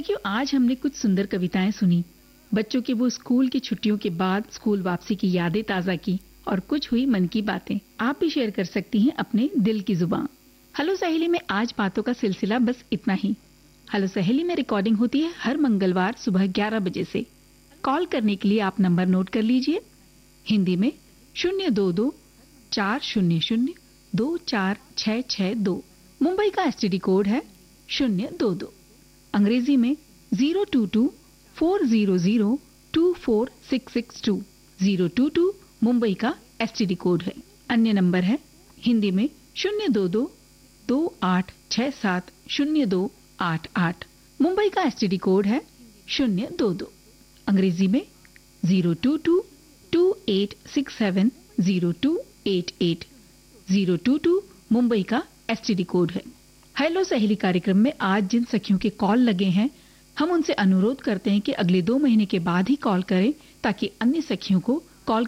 सखियों, आज हमने कुछ सुंदर कविताएं सुनी। बच्चों के वो स्कूल की छुट्टियों के बाद स्कूल वापसी की यादें ताजा की और कुछ हुई मन की बातें। आप भी शेयर कर सकती हैं अपने दिल की जुबान। हेलो सहेली में आज बातों का सिलसिला बस इतना ही। हेलो सहेली में रिकॉर्डिंग होती है हर मंगलवार सुबह 11 बजे से। कॉल करने के लिए आप नंबर नोट कर लीजिए। हिंदी में 022-400-24662। मुंबई का एसटीडी कोड है 022। अंग्रेजी में 022-400-24662। 022 मुंबई का एसटीडी कोड है। अन्य नंबर है हिंदी में 022-2867-0288। मुंबई का एसटीडी कोड है 022। अंग्रेजी में 022-2867-0288। 022 मुंबई का एसटीडी कोड है। हेलो सहेली कार्यक्रम में आज जिन सखियों के कॉल लगे हैं, हम उनसे अनुरोध करते हैं कि अगले 2 महीने के बाद ही कॉल करें ताकि अन्य सखियों को